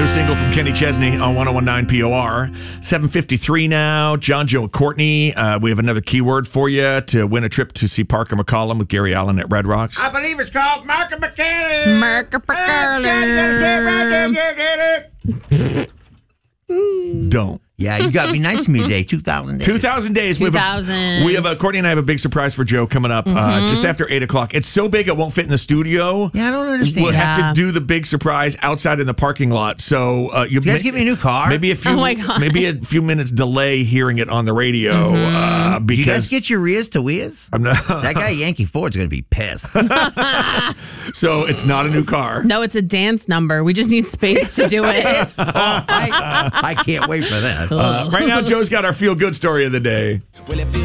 New single from Kenny Chesney on 101.9 POR. 7:53 now. John, Joe, and Courtney. We have another keyword for you to win a trip to see Parker McCollum with Gary Allen at Red Rocks. I believe it's called Marker McCallum. Marker McCallum. Don't. Yeah, you got to be nice to me today. 2,000 days. 2,000 days. 2,000. We have Courtney and I have a big surprise for Joe coming up just after 8 o'clock. It's so big it won't fit in the studio. Yeah, I don't understand. We'll have to do the big surprise outside in the parking lot. So you guys get me a new car? Maybe a few. Oh my God. Maybe a few minutes delay hearing it on the radio You guys because get your Rias to Wias? I'm not. That guy Yankee Ford's going to be pissed. So it's not a new car. No, it's a dance number. We just need space to do it. I can't wait for that. Right now, Joe's got our feel good story of the day.